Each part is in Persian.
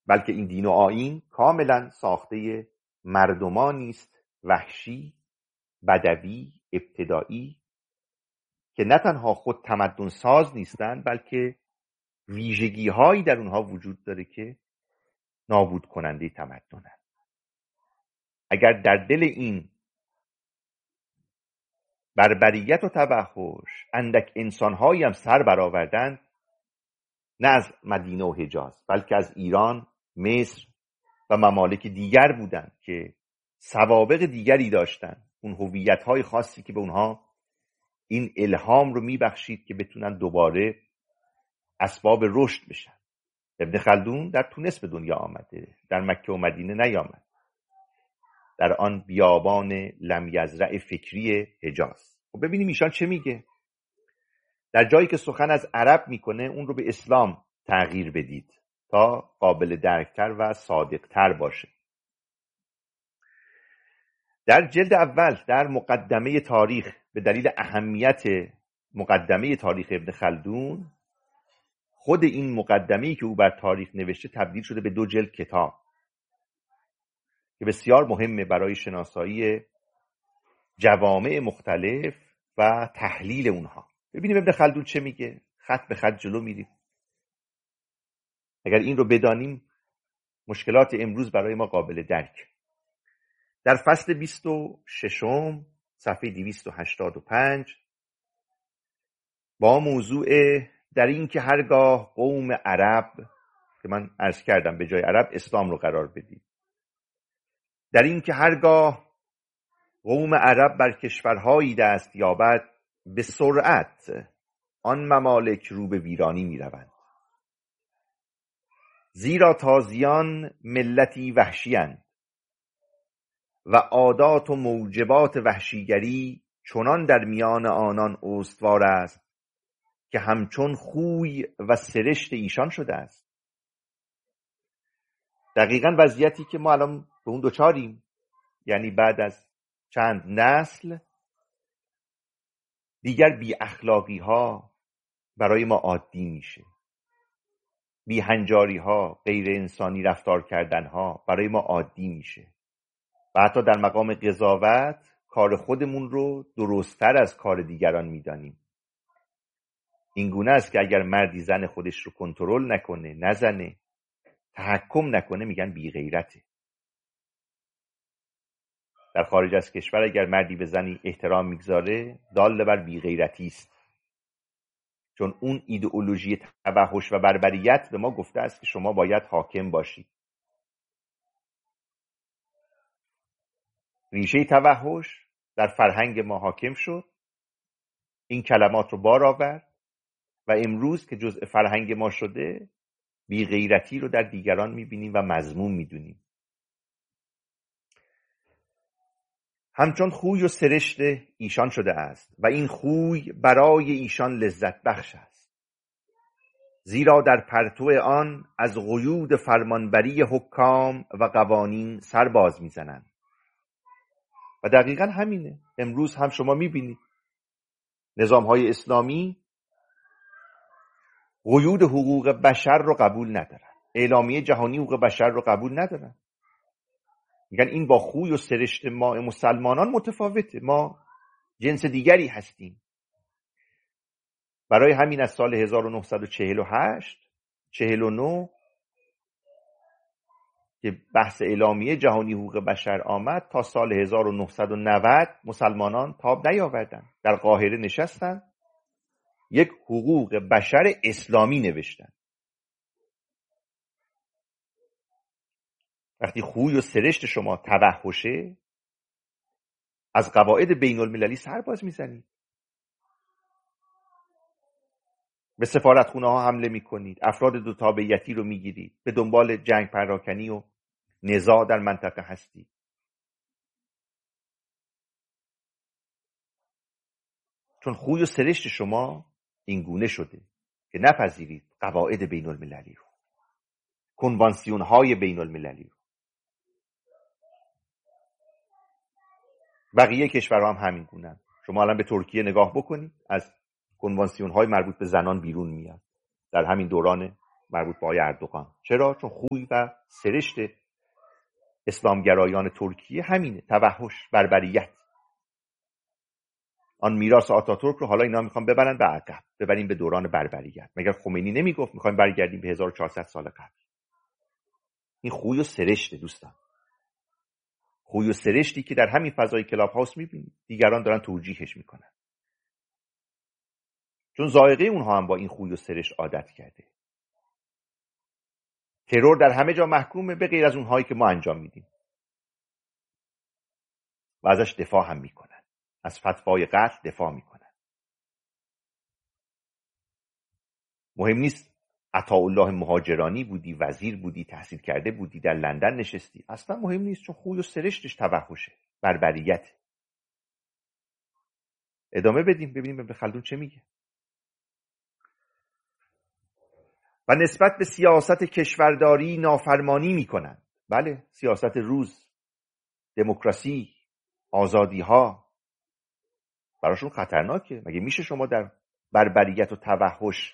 بلکه این دین و آیین کاملا ساخته مردمانی است وحشی، بدوی، ابتدایی که نه تنها خود تمدن ساز نیستند بلکه ویژگی هایی در اونها وجود داره که نابود کننده تمدنن. اگر در دل این بربریت و توحش اندک انسانهایی هم سر برآوردند، نه از مدینه و حجاز بلکه از ایران، مصر و ممالک دیگر بودند که سوابق دیگری داشتند، اون هویت‌های خاصی که به اونها این الهام رو میبخشید که بتونن دوباره اسباب رشد بشن. ابن خلدون در تونس به دنیا آمده، در مکه و مدینه نیامد، در آن بیابان لم یزرع فکری حجاز. خب ببینیم ایشان چه میگه. در جایی که سخن از عرب میکنه اون رو به اسلام تغییر بدید تا قابل درکتر و صادقتر باشه. در جلد اول در مقدمه تاریخ به دلیل اهمیت مقدمه تاریخ ابن خلدون، خود این مقدمه‌ای که او بر تاریخ نوشته تبدیل شده به 2 جلد کتاب که بسیار مهمه برای شناسایی جوامع مختلف و تحلیل اونها. ببینیم ابن خلدون چه میگه. خط به خط جلو میریم. اگر این رو بدانیم مشکلات امروز برای ما قابل درک. در فصل 26 صفحه 285 با موضوع در این که هرگاه قوم عرب، که من عرض کردم به جای عرب اسلام رو قرار بدید، در این که هرگاه قوم عرب بر کشورهایی دست یابد به سرعت آن ممالک رو به ویرانی می روند. زیرا تازیان ملتی وحشی‌اند و عادات و موجبات وحشیگری چنان در میان آنان استوار است که همچون خوی و سرشت ایشان شده است. دقیقاً وضعیتی که ما الان به اون دوچاریم، یعنی بعد از چند نسل دیگر بی اخلاقی ها برای ما عادی میشه، بی هنجاری ها، غیر انسانی رفتار کردن ها برای ما عادی میشه و حتی در مقام قضاوت کار خودمون رو درست‌تر از کار دیگران میدانیم. این گونه است که اگر مردی زن خودش رو کنترل نکنه، نزنه، تحکم نکنه، میگن بی غیرته. در خارج از کشور اگر مردی به زنی احترام میگذاره دال بر بی غیرتی است، چون اون ایدئولوژی توحش و بربریت به ما گفته است که شما باید حاکم باشید. ریشه توحش در فرهنگ ما حاکم شد، این کلمات رو بار آورد و امروز که جزء فرهنگ ما شده بی غیرتی رو در دیگران میبینیم و مذموم میدونیم. همچون خوی و سرشت ایشان شده است و این خوی برای ایشان لذت بخش است، زیرا در پرتو آن از قیود فرمانبری حکام و قوانین سر باز میزنند. و دقیقا همینه. امروز هم شما میبینید نظام‌های اسلامی قیود حقوق بشر رو قبول ندارن، اعلامیه جهانی حقوق بشر رو قبول ندارن. میگن این با خوی و سرشت ما مسلمانان متفاوته، ما جنس دیگری هستیم. برای همین از سال 1948 49 که بحث اعلامیه جهانی حقوق بشر آمد تا سال 1990 مسلمانان تاب نیاوردن. در قاهره نشستن یک حقوق بشر اسلامی نوشتن. وقتی خوی و سرشت شما توحشه، از قواعد بین المللی سر باز میزنید، به سفارتخونه ها حمله میکنید، افراد دو تابعیتی رو میگیرید، به دنبال جنگ پراکنی و نزاع در منطقه هستید. چون خوی و سرشت شما این گونه شده که نپذیرید قواعد بین المللی رو، کنوانسیون های بین المللی رو. بقیه کشورها هم همین گونه. شما الان به ترکیه نگاه بکنید، از کنوانسیون های مربوط به زنان بیرون میاد. در همین دوران مربوط به آقای اردوغان. چرا؟ چون خوی و سرشت اسلامگرایان ترکیه همینه، توحش، بربریت. آن میراث آتاتورک رو حالا اینا میخوان ببرن به عقب، ببریم به دوران بربریت. مگر خمینی نمیگفت میخوایم برگردیم به 1400 سال قبل؟ این خوی و سرشت دوستان، خوی و سرشتی که در همین فضای کلاب هاوس میبینید دیگران دارن توجیهش میکنن، چون ذائقه اونها هم با این خوی و سرشت عادت کرده. ترور در همه جا محکومه به غیر از اونهایی که ما انجام میدیم و ازش دفاع هم میکنن، از فتوای قتل دفاع میکنن. مهم نیست عطاالله مهاجرانی بودی، وزیر بودی، تحصیل کرده بودی، در لندن نشستی، اصلا مهم نیست، چون خوی و سرشتش توحشه، بربریت. ادامه بدیم ببینیم ابن خلدون چه میگه. و نسبت به سیاست کشورداری نافرمانی میکنن. بله، سیاست روز، دموکراسی، آزادی ها براشون خطرناکه. مگه میشه شما در بربریت و توحش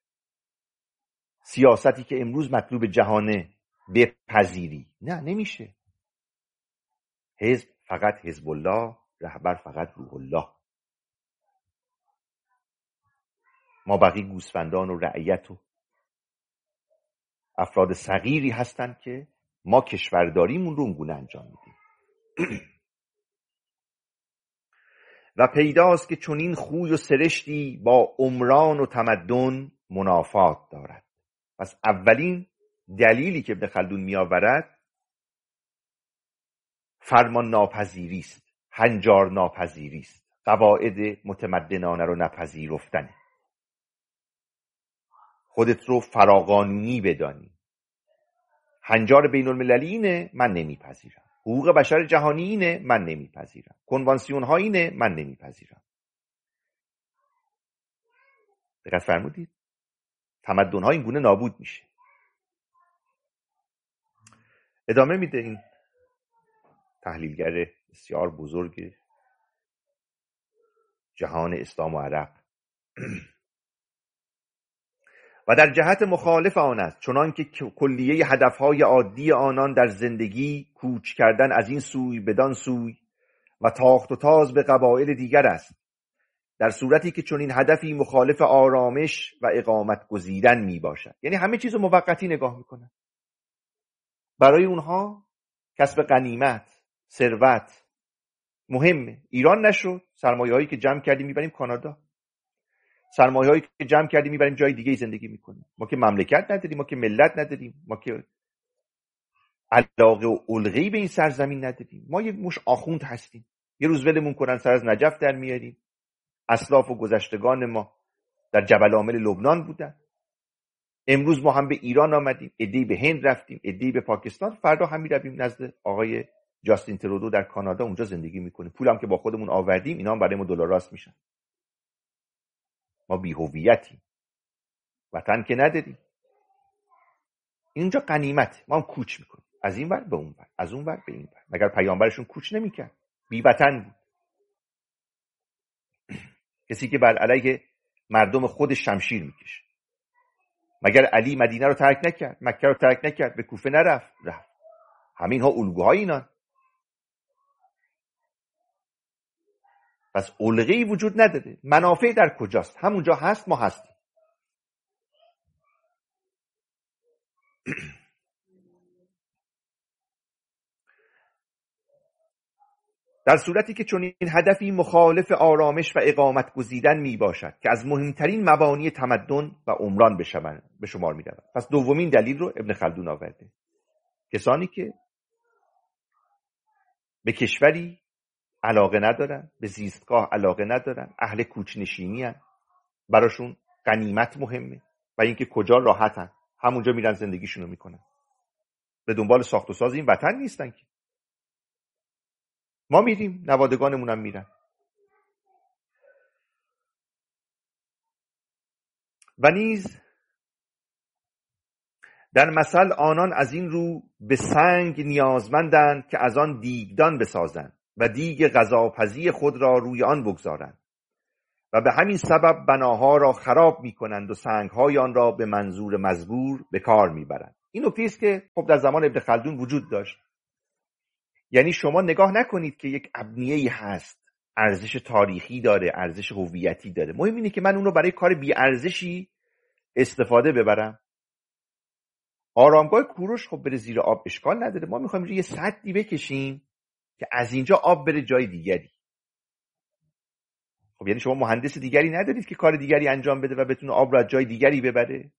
سیاستی که امروز مطلوب جهانه بپذیری؟ نه، نمیشه. حزب فقط حزب الله، رهبر فقط روح الله. ما بقیه گوسفندان و رعیت و افراد صغیری هستند که ما کشورداریمون رو اونگونه انجام میدیم. و پیداست که چنین خوی و سرشتی با عمران و تمدن منافات دارد. پس اولین دلیلی که ابن خلدون می آورد فرمان ناپذیری است، هنجار ناپذیری است، قواعد متمدنانه رو نپذیرفتنه. خودت رو فراقانونی بدانی. هنجار بین المللی اینه، من نمیپذیرم. حقوق بشر جهانی اینه، من نمیپذیرم. کنوانسیون ها اینه، من نمیپذیرم. دقت فرمودید؟ تمدن ها این گونه نابود میشه. ادامه میده این تحلیلگر بسیار بزرگ جهان اسلام و عرب. و در جهت مخالف آن است، چنان که کلیه هدفهای عادی آنان در زندگی کوچ کردن از این سوی بدان سوی و تاخت و تاز به قبایل دیگر است، در صورتی که چنین هدفی مخالف آرامش و اقامت گزیدن می باشد. یعنی همه چیز رو موقتی نگاه میکنن. برای اونها کسب غنیمت، ثروت مهمه. ایران نشد، سرمایه هایی که جمع کردیم میبریم کانادا، سرمایه هایی که جمع کردیم میبریم جای دیگه زندگی میکنیم. ما که مملکت نداریم، ما که ملت نداریم، ما که علاقه و علقه‌ای به این سرزمین نداریم. ما یه مش آخوند هستیم. یه روز ولمون کنن سر از نجف در میاریم. اسلاف و گذشتگان ما در جبل عامل لبنان بودن. امروز ما هم به ایران آمدیم، عده‌ای به هند رفتیم، عده‌ای به پاکستان، فردا هم میرویم نزد آقای جاستین ترودو در کانادا، اونجا زندگی میکنیم. پولم که با خودمون آوردیم، اینا هم برای ما دلاراست میشن. ما بی‌هویتیم، وطن که نداریم. اینجا غنیمت، ما هم کوچ میکنیم از این ور به اون ور، از اون ور به این ور. مگر پیامبرشون کوچ نمیکرد؟ بی وطن بود. کسی که بر علیه مردم خود شمشیر میکشه. مگر علی مدینه رو ترک نکرد؟ مکه رو ترک نکرد؟ به کوفه نرفت؟ رفت. همین ها الگوهای اینان. پس علقه‌ای وجود نداره. منافع در کجاست؟ همونجا هست، ما هستیم. در صورتی که چنین هدفی مخالف آرامش و اقامت گزیدن می باشد که از مهمترین مبانی تمدن و عمران به شمار می رود. پس دومین دلیل رو ابن خلدون آورده. کسانی که به کشوری علاقه ندارن، به زیستگاه علاقه ندارن، اهل کوچنشینی هن، براشون غنیمت مهمه و اینکه کجا راحتن، همونجا میرن زندگیشونو میکنن. به دنبال ساخت و ساز این وطن نیستن که. ما میریم، نوادگانمون هم میرن. و نیز در مثل آنان از این رو به سنگ نیازمندند که از آن دیگدان بسازند و دیگ غذاپزی خود را روی آن بگذارند و به همین سبب بناها را خراب می‌کنند و سنگ‌های آن را به منظور مزبور به کار می‌برند. این نکته است که خب در زمان ابن خلدون وجود داشت. یعنی شما نگاه نکنید که یک ابنیه‌ای هست، ارزش تاریخی داره، ارزش هویتی داره. مهم اینه که من اون رو برای کار بی‌ارزشی استفاده ببرم. آرامگاه کوروش خب بره زیر آب اشکال نداره. ما می‌خوایم یه سدی بکشیم که از اینجا آب بره جای دیگری. خب یعنی شما مهندس دیگری ندارید که کار دیگری انجام بده و بتونه آب را از جای دیگری ببره؟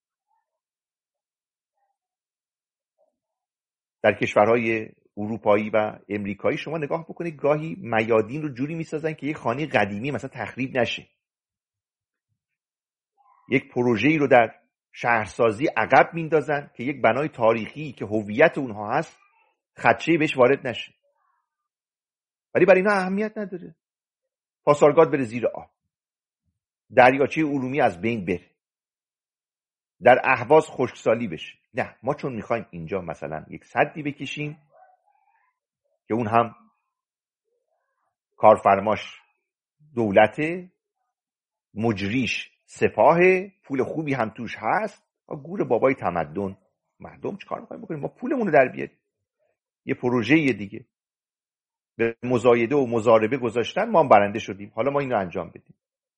در کشورهای اروپایی و امریکایی شما نگاه بکنید گاهی میادین رو جوری میسازن که یک خانه قدیمی مثلا تخریب نشه. یک پروژه‌ای رو در شهرسازی عقب میندازن که یک بنای تاریخی که هویت اونها هست خدشه‌ای بهش وارد نشه. ولی برای اینا اهمیت نداره. پاسارگاد بره زیر آب. دریاچه ارومیه از بین بره. در اهواز خشکسالی بشه. نه، ما چون میخوایم اینجا مثلا یک سدی بکشیم که اون هم کارفرماش دولت، مجریش سپاه، پول خوبی هم توش هست، گور بابای تمدن، مردم چیکار می‌خوایم بکنیم؟ ما پولمون رو در بیاریم. یه پروژه دیگه به مزایده و مضاربه گذاشتن، ما هم برنده شدیم، حالا ما اینو انجام بدیم.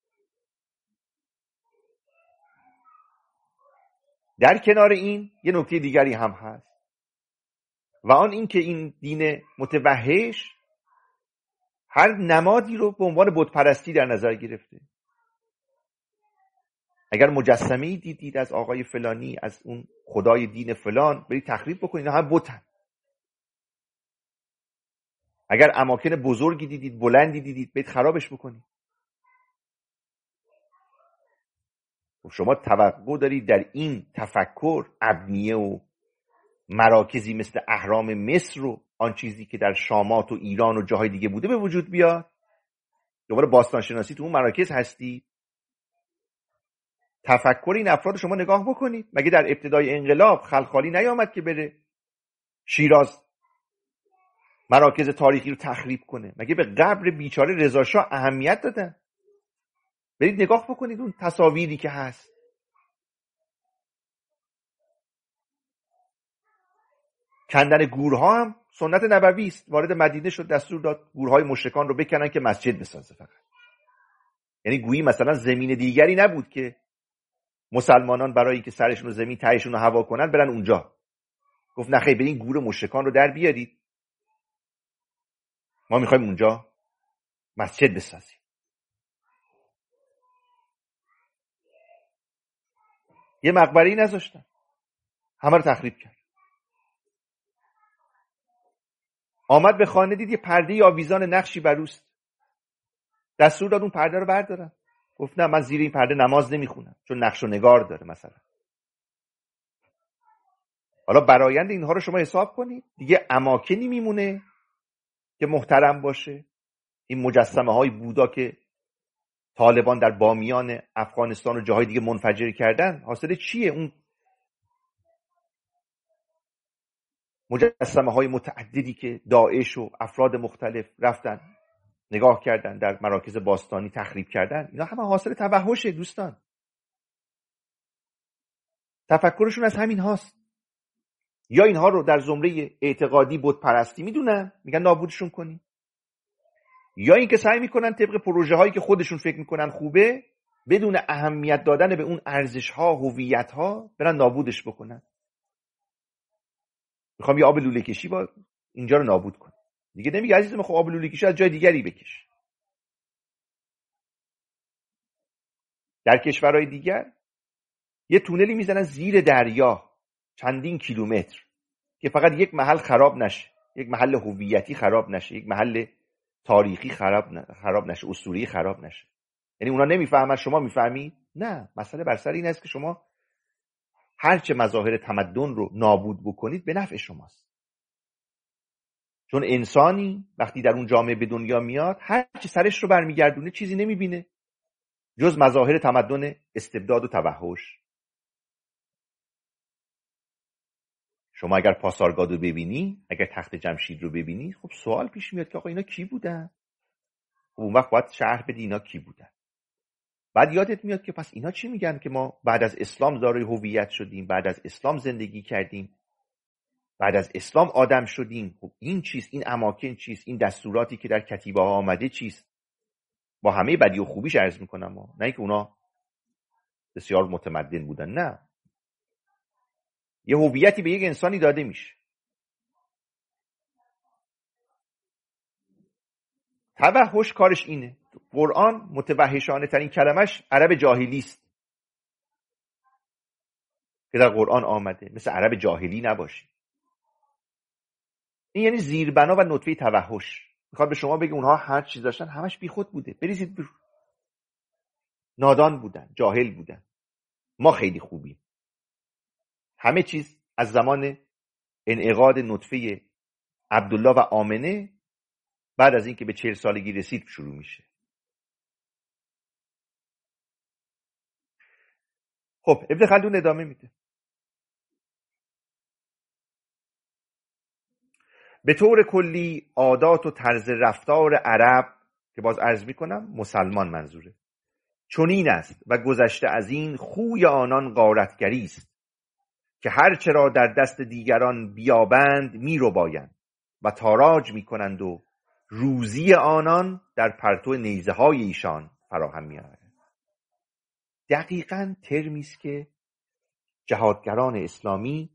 در کنار این یه نکته دیگری هم هست و آن این که این دین متوحش هر نمادی رو به عنوان بت‌پرستی در نظر گرفته. اگر مجسمه‌ای دیدید از آقای فلانی، از اون خدای دین فلان، برید تخریب بکنید، اینا هم بتن. اگر اماکن بزرگی دیدید، بلندی دیدید، برید خرابش بکنید. شما توقع دارید در این تفکر ابنیه و مراکزی مثل اهرام مصر و آن چیزی که در شامات و ایران و جاهای دیگه بوده به وجود بیاد؟ دوباره باستانشناسی تو اون مراکز هستی؟ تفکر این افراد شما نگاه بکنید. مگه در ابتدای انقلاب خلخالی نیامد که بره شیراز مراکز تاریخی رو تخریب کنه؟ مگه به قبر بیچاره رضا شاه اهمیت دادن؟ برید نگاه بکنید اون تصاویری که هست. کندن گورها هم سنت نبوی است. وارد مدینه شد، دستور داد گورهای مشرکان رو بکنن که مسجد بسازه فقط. یعنی گویی مثلا زمین دیگری نبود که مسلمانان برای که سرشون رو زمین تهشون رو هوا کنن برن اونجا. گفت نه خیر، برین گور مشرکان رو در بیارید، ما میخوایم اونجا مسجد بسازیم. یه مقبره‌ای نذاشتن، همه رو تخریب کرد. آمد به خانه، دید یه پرده آویزان نقشی بروست، دستور داد اون پرده رو بردارن. گفت نه، من زیر این پرده نماز نمیخونم چون نقش و نگار داره مثلا. حالا برآیند اینها رو شما حساب کنید، دیگه اماکنی میمونه که محترم باشه. این مجسمه های بودا که طالبان در بامیان افغانستان و جاهای دیگه منفجر کردن، حاصل چیه؟ اون مجسمه های متعددی که داعش و افراد مختلف رفتن نگاه کردن در مراکز باستانی تخریب کردن، اینا همه حاصل توحشه دوستان. تفکرشون از همین هاست. یا اینها رو در زمره اعتقادی بت پرستی میدونن، میگن نابودشون کنیم، یا اینکه سعی میکنن طبق پروژه هایی که خودشون فکر میکنن خوبه، بدون اهمیت دادن به اون ارزش ها، هویت ها، برن نابودش بکنن. میخوام یه آب لوله کشی با اینجا رو نابود کنم. دیگه نمیگه عزیزم خب آب لوله کشی از جای دیگری بکش. در کشورهای دیگر یه تونلی میزنن زیر دریا چندین کیلومتر که فقط یک محل خراب نشه، یک محل هویتی خراب نشه، یک محل تاریخی خراب نشه، اسطوره‌ای خراب نشه. یعنی اونا نمیفهمن، شما میفهمی؟ نه، مسئله بر سر این است که شما هرچه مظاهر تمدن رو نابود بکنید به نفع شماست. چون انسانی وقتی در اون جامعه به دنیا میاد، هرچی سرش رو برمیگردونه چیزی نمیبینه جز مظاهر تمدن استبداد و توحش. شما اگر پاسارگاد رو ببینی، اگر تخت جمشید رو ببینی، خب سوال پیش میاد که آقا اینا کی بودن؟ خب اون وقت باید شرح بدی اینا کی بودن. بعد یادت میاد که پس اینا چی میگن که ما بعد از اسلام دارای هویت شدیم، بعد از اسلام زندگی کردیم، بعد از اسلام آدم شدیم. خب این چیست؟ این اماکن چیست؟ این دستوراتی که در کتیبه ها آمده چیست؟ با همه بدی و خوبیش عرض میکنم، نه اینکه اونا بسیار متمدن بودن، نه، یه هویتی به یک انسانی داده میشه. توحش کارش اینه. قرآن متوحشانه ترین کلمش عرب جاهلی است که در قرآن آمده، مثل عرب جاهلی نباشه. این یعنی زیربنا و نطفه توحش. میخواد به شما بگه اونها هر چیز داشتن همش بیخود بوده، بریزید برو. نادان بودن، جاهل بودن. ما خیلی خوبیم. همه چیز از زمان انعقاد نطفه عبدالله و آمنه بعد از اینکه به 40 سالگی رسید شروع میشه. خب ابن خلدون ادامه میده. به طور کلی عادات و طرز رفتار عرب که باز عرض میکنم مسلمان منظوره چنین است و گذشته از این خوی آنان غارتگری است که هر چرا در دست دیگران بیابند میربایند و تاراج میکنند و روزی آنان در پرتو نیزه های ایشان فراهم میآورند. دقیقاً ترمی است که جهادگران اسلامی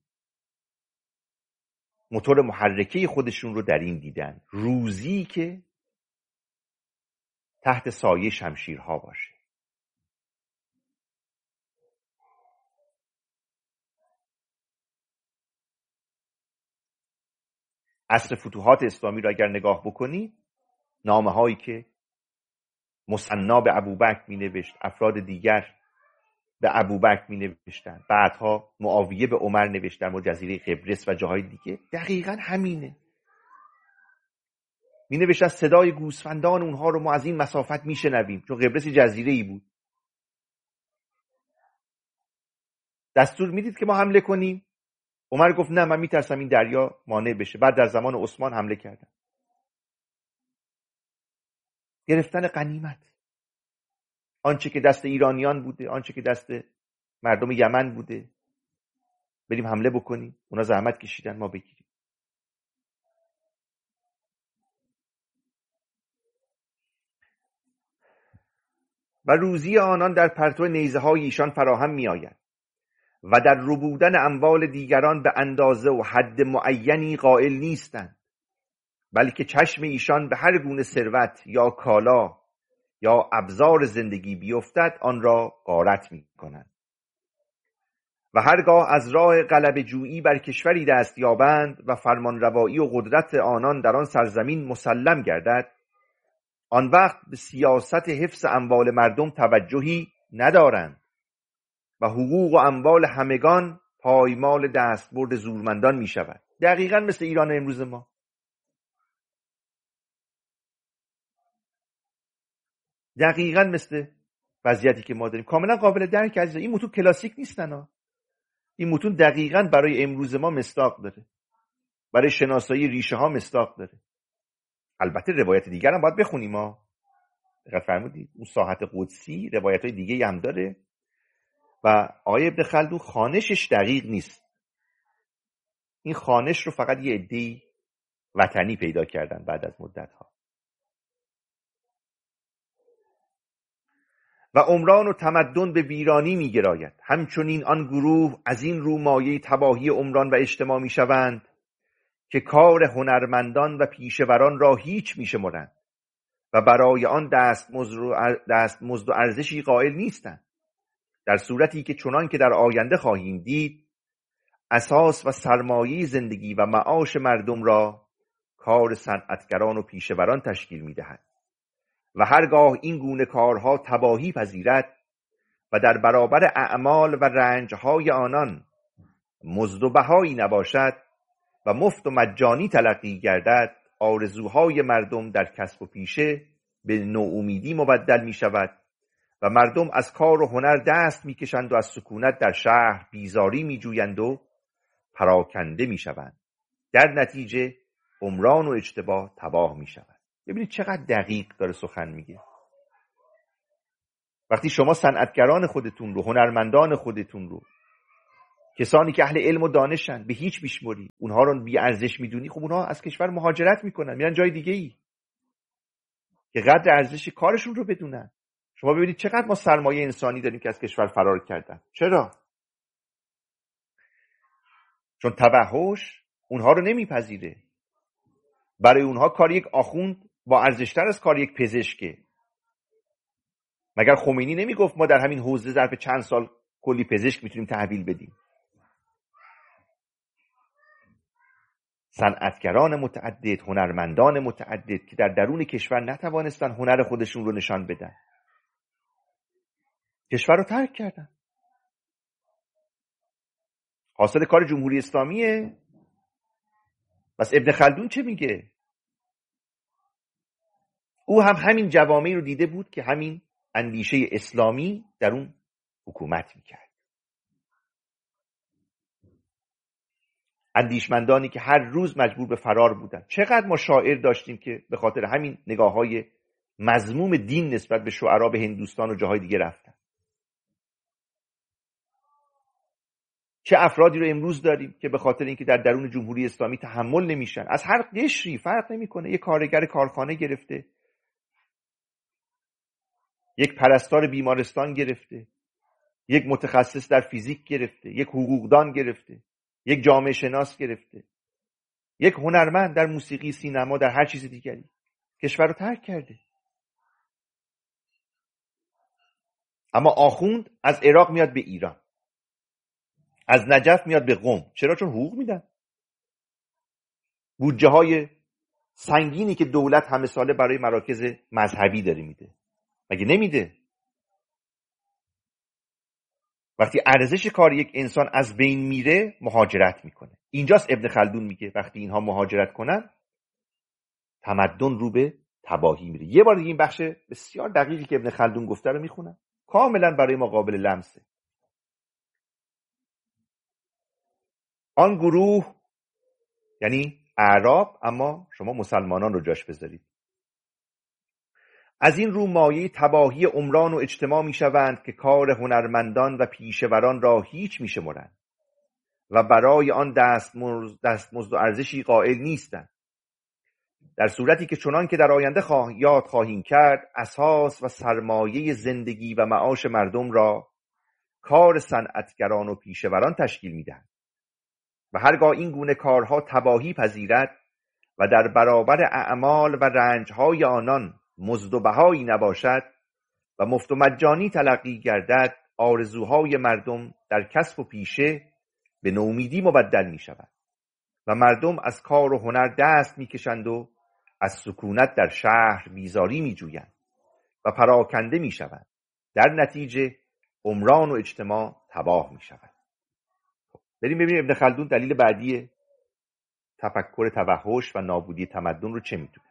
موتور محرکه خودشون رو در این دیدن، روزی که تحت سایه شمشیرها باشه. عصر فتوحات اسلامی رو اگر نگاه بکنی، نامه هایی که مثنا به ابوبکر می نوشت، افراد دیگر به ابوبکر می نوشتن، بعدها معاویه به عمر نوشت در جزیره قبرس و جاهای دیگه، دقیقاً همینه. می نوشتن صدای گوسفندان اونها رو ما از این مسافت می شنویم، چون قبرس جزیره‌ای بود. دستور میدید که ما حمله کنیم؟ عمر گفت نه، من میترسم این دریا مانع بشه. بعد در زمان عثمان حمله کردن. گرفتن غنیمت، آنچه که دست ایرانیان بوده، آنچه که دست مردم یمن بوده، بریم حمله بکنیم. اونا زحمت کشیدن، ما بگیریم. و روزی آنان در پرتو نیزه های ایشان فراهم می آید و در ربودن اموال دیگران به اندازه و حد معینی قائل نیستند، بلکه چشم ایشان به هر گونه ثروت یا کالا یا ابزار زندگی بیفتد آن را غارت می کنند و هرگاه از راه غلبه جویی بر کشوری دست یابند و فرمانروایی و قدرت آنان در آن سرزمین مسلم گردد، آن وقت به سیاست حفظ اموال مردم توجهی ندارند و حقوق و اموال همگان پایمال دستبرد زورمندان می شود. دقیقاً مثل ایران امروز ما. دقیقاً مثل وضعیتی که ما داریم. کاملا قابل درک عزیزان. این متون کلاسیک نیستن ها. این متون دقیقاً برای امروز ما مصداق داره. برای شناسایی ریشه ها مصداق داره. البته روایت دیگر هم باید بخونیم ها. دقت فرمودید؟ اون ساحت قدسی روایت های دیگه هم داره و آقای ابن خلدون خوانشش دقیق نیست. این خوانش رو فقط یه عده‌ای وطنی پیدا کردن بعد از مدت ها. و عمران و تمدن به ویرانی می گراید. همچنین آن گروه از این رو مایه تباهی عمران و اجتماع می شوند که کار هنرمندان و پیشوران را هیچ می شمرند و برای آن دستمزد و ارزشی قائل نیستند، در صورتی که چنان که در آینده خواهیم دید اساس و سرمایه زندگی و معاش مردم را کار صنعتگران و پیشوران تشکیل می دهد و هرگاه این گونه کارها تباهی پذیرد و در برابر اعمال و رنجهای آنان مزد و بهایی نباشد و مفت و مجانی تلقی گردد، آرزوهای مردم در کسب و پیشه به نومیدی مبدل می شود و مردم از کار و هنر دست می کشند و از سکونت در شهر بیزاری می جویند و پراکنده می شوند. در نتیجه عمران و اجتماع تباه می شود. ببینید چقدر دقیق داره سخن میگه. وقتی شما صنعتگران خودتون رو، هنرمندان خودتون رو، کسانی که اهل علم و دانشن به هیچ بیشمری اونها رو بی ارزش میدونی، خب اونها از کشور مهاجرت میکنن، میرن جای دیگه ای که قدر ارزش کارشون رو بدونن. شما ببینید چقدر ما سرمایه انسانی داریم که از کشور فرار کردن. چرا؟ چون توحش اونها رو نمیپذیره. برای اونها کار یک آخوند با ارزشتر از کار یک پزشکه. مگر خمینی نمیگفت ما در همین حوزه ظرف چند سال کلی پزشک میتونیم تحویل بدیم؟ صنعتگران متعدد، هنرمندان متعدد که در درون کشور نتوانستن هنر خودشون رو نشان بدن، کشور رو ترک کردن. حاصل کار جمهوری اسلامیه. بس ابن خلدون چه میگه؟ او هم همین جوامعی رو دیده بود که همین اندیشه اسلامی در اون حکومت میکرد. اندیشمندانی که هر روز مجبور به فرار بودن. چقدر ما شاعر داشتیم که به خاطر همین نگاه‌های مذموم دین نسبت به شعرا به هندوستان و جاهای دیگه رفتن. چه افرادی رو امروز داریم که به خاطر اینکه در درون جمهوری اسلامی تحمل نمیشن، از هر قشری فرق نمیکنه، یک کارگر کارخانه گرفته، یک پرستار بیمارستان گرفته، یک متخصص در فیزیک گرفته، یک حقوقدان گرفته، یک جامعه شناس گرفته، یک هنرمند در موسیقی، سینما، در هر چیز دیگری، کشور رو ترک کرده. اما آخوند از عراق میاد به ایران، از نجف میاد به قم. چرا؟ چون حقوق میدن. بودجه های سنگینی که دولت همه ساله برای مراکز مذهبی داره میده، مگه نمیده؟ وقتی ارزش کار یک انسان از بین میره، مهاجرت میکنه. اینجاست ابن خلدون میگه وقتی اینها مهاجرت کنن، تمدن رو به تباهی میره. یه بار دیگه این بخش بسیار دقیقی که ابن خلدون گفته رو میخونم، کاملا برای ما قابل لمسه. آن گروه، یعنی اعراب، اما شما مسلمانان رو جاش بذارید، از این رو مایه تباهی عمران و اجتماع میشوند که کار هنرمندان و پیشوران را هیچ میشمرند و برای آن دستمزد و ارزشی قائل نیستند. در صورتی که چنان که در آینده یاد خواهیم کرد، اساس و سرمایه زندگی و معاش مردم را کار صنعتگران و پیشوران تشکیل میدهد و هرگاه این گونه کارها تباهی پذیرد و در برابر اعمال و رنجهای آنان مزد و بهایی نباشد و مفت و مجانی تلقی گردد، آرزوهای مردم در کسب و پیشه به نومیدی مبدل می شود و مردم از کار و هنر دست می کشند و از سکونت در شهر بیزاری می جویند و پراکنده می شوند. در نتیجه عمران و اجتماع تباه می شود. بریم ببینیم ابن خلدون دلیل بعدی تفکر توحش و نابودی تمدن رو چه میدونه.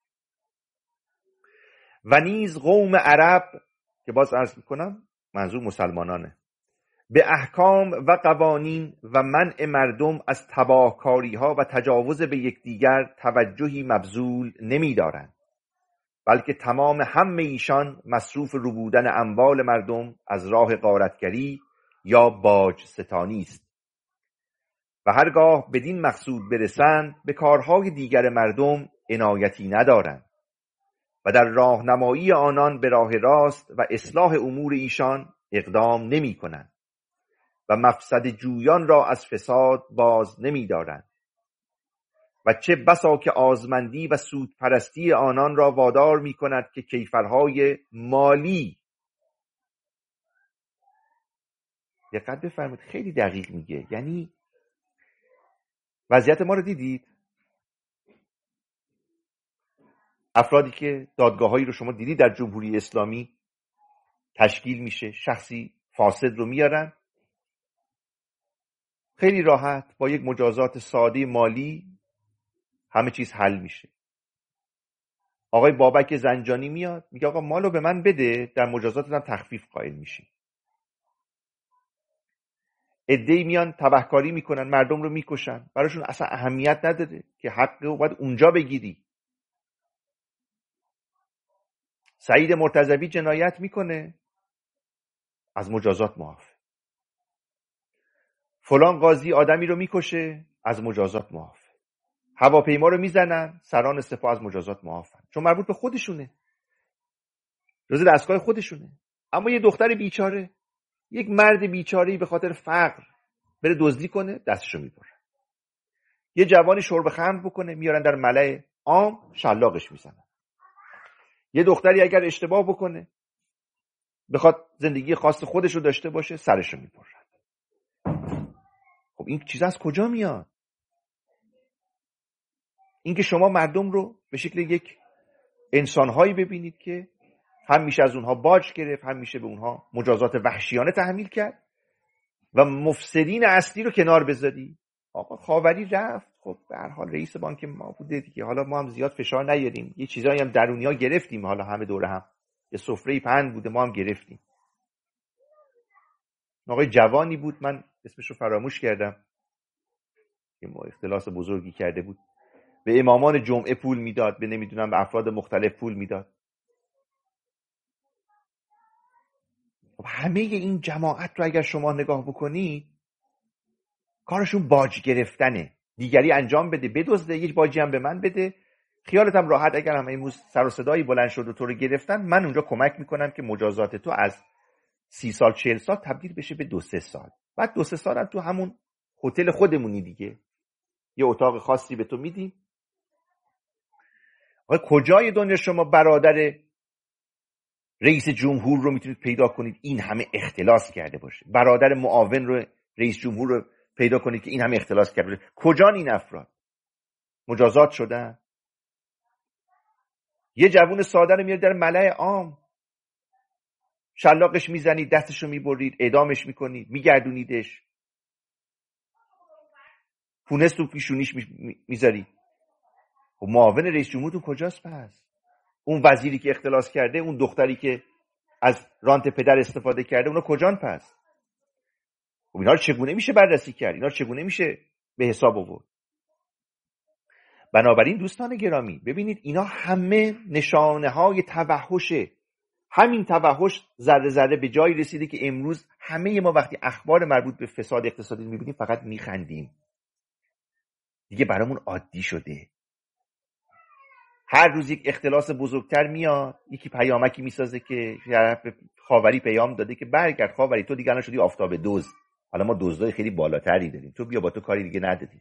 و نیز قوم عرب، که باز عرض میکنم منظور مسلمانانه، به احکام و قوانین و منع مردم از تباهکاری ها و تجاوز به یکدیگر توجهی مبذول نمی‌دارند، بلکه تمام همه ایشان مصروف ربودن اموال مردم از راه غارتگری یا باج ستانی است و هرگاه بدین مقصود برسند به کارهای دیگر مردم عنایتی ندارند و در راهنمایی آنان به راه راست و اصلاح امور ایشان اقدام نمی کنند و مفسد جویان را از فساد باز نمی دارند و چه بسا که آزمندی و سودپرستی آنان را وادار می کند که کیفرهای مالی، دقت بفرمایید خیلی دقیق میگه، یعنی وضعیت ما رو دیدید؟ افرادی که دادگاهایی رو شما دیدید در جمهوری اسلامی تشکیل میشه، شخصی فاسد رو میارن، خیلی راحت با یک مجازات ساده مالی همه چیز حل میشه. آقای بابک زنجانی میاد میگه آقا مالو به من بده، در مجازاتم تخفیف قائل میشی. عده‌ای میان تبهکاری میکنن، مردم رو میکشن، براشون اصلا اهمیت نداره که حق رو باید اونجا بگیری. سعید مرتضوی جنایت میکنه، از مجازات معاف. فلان قاضی آدمی رو میکشه، از مجازات معاف. هواپیما رو میزنن، سران سپاه از مجازات معافن، چون مربوط به خودشونه، جزء دستگاه خودشونه. اما یه دختر بیچاره، یک مرد بیچاره‌ای به خاطر فقر بره دزدی کنه، دستشو میبرن. یه جوانی شرب خمر بکنه، میارن در ملأ عام شلاقش میزنن. یه دختری اگر اشتباه بکنه، بخواد زندگی خاص خودش رو داشته باشه، سرشو میبرن. خب این چیز از کجا میاد؟ اینکه شما مردم رو به شکل یک انسانهایی ببینید که هم میشه از اونها باج گرفت، هم میشه به اونها مجازات وحشیانه تحمیل کرد و مفسدین اصلی رو کنار بذاری. آقا خاوری رفت، خب به هر حال رئیس بانک ما بوده دیگه، حالا ما هم زیاد فشار نیاریم، یه چیزایی هم درونیا گرفتیم، حالا همه دوره هم یه سفره پهن بوده، ما هم گرفتیم. آقای جوانی بود، من اسمش رو فراموش کردم، که ما اختلاس بزرگی کرده بود، به امامان جمعه پول میداد، به نمیدونم به افراد مختلف پول میداد. خب همه این جماعت رو اگر شما نگاه بکنید، کارشون باج گرفتنه، دیگری انجام بده بدزده، یک باجی هم به من بده، خیالت هم راحت اگر هم امروز سر و صدایی بلند شد و تو رو گرفتن، من اونجا کمک میکنم که مجازات تو از 30 سال 40 سال تبدیل بشه به 2-3 سال. بعد 2-3 سال هم تو همون هتل خودمونی دیگه، یه اتاق خاصی به تو میدیم. کجای دنیا شما برادر رئیس جمهور رو میتونید پیدا کنید این همه اختلاس کرده باشه؟ برادر معاون رو رئیس جمهور رو پیدا کنید که این همه اختلاس کرده باشه؟ کجان این افراد؟ مجازات شدن؟ یه جوون ساده رو میاد در ملأ عام، شلاقش میزنید، دستشو میبرید، اعدامش میکنید، میگردونیدش، پونست تو پیشونیش میذارید. خب معاون رئیس جمهورتون کجاست پس؟ اون وزیری که اختلاس کرده، اون دختری که از رانت پدر استفاده کرده، اونا کجان پس؟ خب اینا رو چگونه میشه بررسی کرد؟ اینا رو چگونه میشه به حساب آورد؟ بنابراین دوستان گرامی، ببینید اینا همه نشانه های توحشه. همین توحش ذره ذره به جایی رسیده که امروز همه ما وقتی اخبار مربوط به فساد اقتصادی میبینیم فقط میخندیم. دیگه برامون عادی شده. هر روز یک اختلاس بزرگتر میاد، یکی پیامکی میسازه که خاوری پیام داده که برگرد خاوری، تو دیگه الان شدی آفتاب دزد، حالا ما دزدای خیلی بالاتری داریم، تو بیا با تو کاری دیگه نداریم.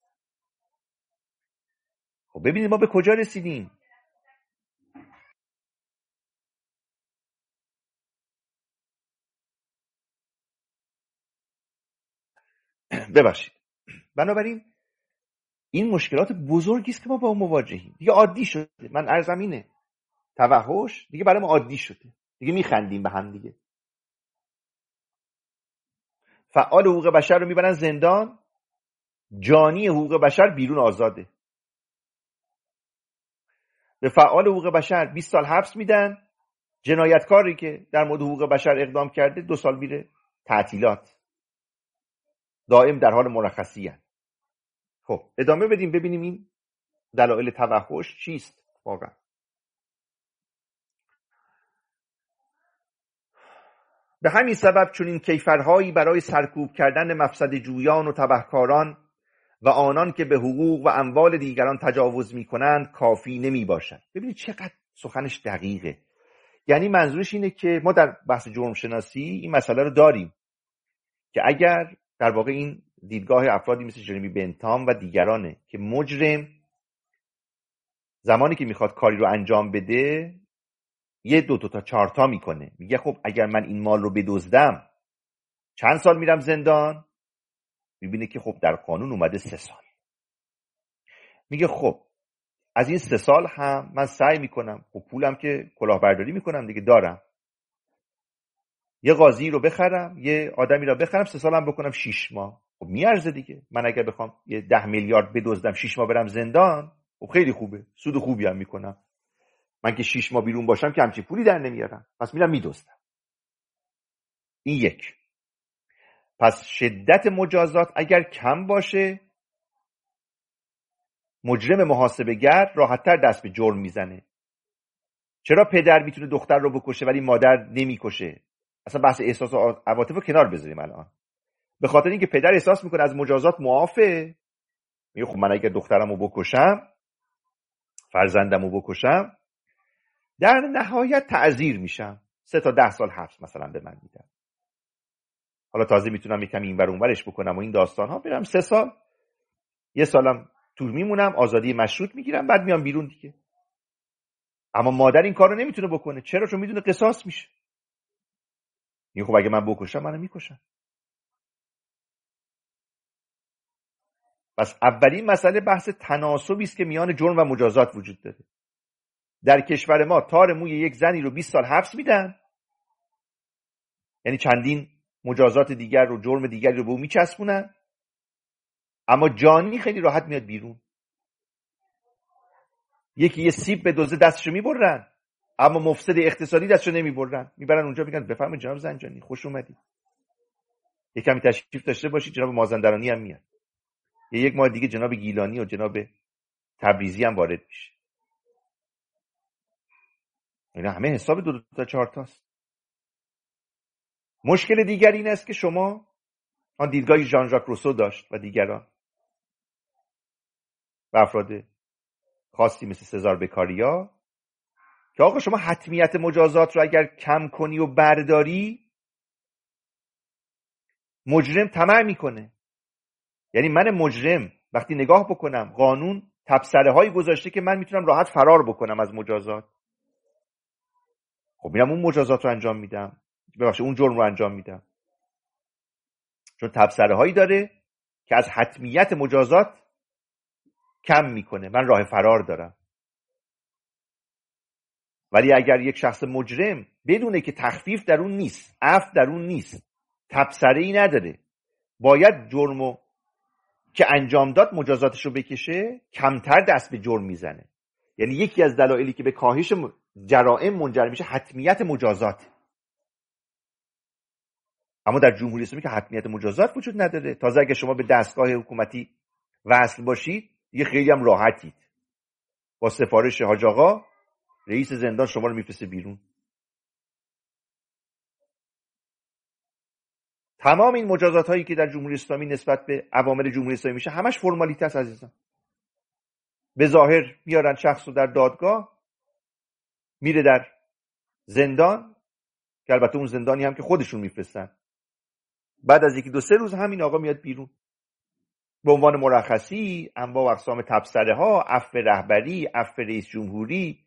خب ببینید ما به کجا رسیدیم. ببخشید. بنابراین این مشکلات بزرگی است که ما با اون مواجهیم. دیگه عادی شده. من عرضم اینه، توحش دیگه برای ما عادی شده. دیگه میخندیم به هم دیگه. فعال حقوق بشر رو میبرن زندان، جانی حقوق بشر بیرون آزاده. به فعال حقوق بشر 20 سال حبس میدن، جنایتکاری که در مورد حقوق بشر اقدام کرده 2 سال میره تعطیلات، دائم در حال مرخصی هست. خب ادامه بدیم ببینیم این دلایل توحش چیست واقعا. به همین سبب چون این کیفرهایی برای سرکوب کردن مفسد جویان و تبهکاران و آنان که به حقوق و اموال دیگران تجاوز میکنند کافی نمی باشد. ببینید چقدر سخنش دقیقه. یعنی منظورش اینه که ما در بحث جرم شناسی این مسئله رو داریم که اگر در واقع این دیدگاه افرادی مثل جرمی بنتام و دیگرانه که مجرم زمانی که میخواد کاری رو انجام بده 1 2 تا 4 تا میکنه، میگه خب اگر من این مال رو بدزدم چند سال میرم زندان؟ میبینه که خب در قانون اومده 3 سال. میگه خب از این 3 سال هم من سعی میکنم، خب پولم که کلاهبرداری میکنم دیگه دارم، یه قاضی رو بخرم، یه آدمی رو بخرم، 3 سالم بکنم 6 ماه. خب میارزه دیگه. من اگر بخوام یه 10 میلیارد بدزدم 6 ماه برم زندان، خب خیلی خوبه، سود خوبی هم میکنم. من که 6 ماه بیرون باشم که همچین پولی در نمیارم، پس میرم میدزدم. این یک. پس شدت مجازات اگر کم باشه، مجرم محاسبه‌گر راحت‌تر دست به جرم میزنه. چرا پدر میتونه دختر رو بکشه ولی مادر نمیکشه؟ اصلا بحث احساس و عواطف رو کنار بذاریم الان. به خاطر اینکه پدر احساس میکنه از مجازات معافه، میگه خب من اگه دخترمو بکشم، فرزندمو بکشم، در نهایت تعزیر میشم، 3 تا 10 سال حبس مثلا به من میدن، حالا تازه میتونم یکم اینور اونورش بکنم و این داستان ها، برم 3 سال 1 سالم طول میمونم، آزادی مشروط میگیرم، بعد میام بیرون دیگه. اما مادر این کارو نمیتونه بکنه. چرا؟ چون میدونه قصاص میشه. میگه خب اگه من بکشم منو میکشم. پس اولین مسئله بحث تناسبی است که میان جرم و مجازات وجود داره. در کشور ما تار موی یک زنی رو 20 سال حبس میدن، یعنی چندین مجازات دیگر رو، جرم دیگری رو به اون میچسبونن، اما جانی خیلی راحت میاد بیرون. یکی یه سیب به دوزه دستشو میبرن، اما مفسد اقتصادی دستشو نمیبرن، میبرن اونجا میگن بفرمایید جناب زنجانی خوش اومدید، یکمی تشریف داشته باشید، جناب مازندرانی هم میاد، یک ماه دیگه جناب گیلانی و جناب تبریزی هم وارد میشه. اینا همه حساب 2 تا 4 تاست. مشکل دیگر این است که شما آن دیدگاهی ژان ژاک روسو داشت و دیگران و افراد خاصی مثل سزار بکاریا که آقا شما حتمیت مجازات رو اگر کم کنی و برداری، مجرم طمع میکنه. یعنی من مجرم وقتی نگاه بکنم قانون تبصره هایی گذاشته که من میتونم راحت فرار بکنم از مجازات، خب میرم اون مجازات رو انجام میدم، ببخشید اون جرم رو انجام میدم، چون تبصره هایی داره که از حتمیت مجازات کم میکنه، من راه فرار دارم. ولی اگر یک شخص مجرم بدونه که تخفیف در اون نیست، عفو در اون نیست، تبصره ای نداره، باید جرمو که انجام داد مجازاتش رو بکشه، کمتر دست به جرم میزنه. یعنی یکی از دلایلی که به کاهش جرائم منجر میشه حتمیت مجازات. اما در جمهوری اسلامی که حتمیت مجازات وجود نداره، تازه اگه شما به دستگاه حکومتی وصل باشید دیگه خیلی هم راحتید، با سفارش حاج آقا رئیس زندان شما رو میفرسته بیرون. تمام این مجازات هایی که در جمهوری اسلامی نسبت به اوامر جمهوری اسلامی میشه همش فرمالیته است عزیزان. به ظاهر میارن شخص رو در دادگاه، میره در زندان که البته اون زندانی هم که خودشون میفرستن، بعد از 1-2-3 روز همین آقا میاد بیرون به عنوان مرخصی، انواع و اقسام تبصره ها، عفو رهبری، عفو رئیس جمهوری،